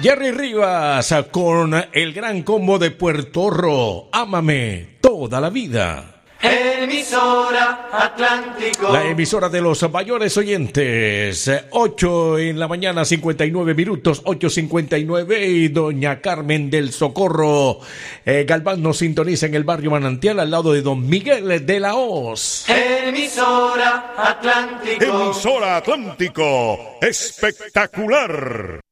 Jerry Rivas con el gran combo de Puerto Rico. Ámame toda la vida. Emisora Atlántico. La emisora de los mayores oyentes. 8 en la mañana, 59 minutos, 8:59. Y doña Carmen del Socorro Galván nos sintoniza en el barrio Manantial, al lado de don Miguel de la Hoz. Emisora Atlántico. Emisora Atlántico. Espectacular.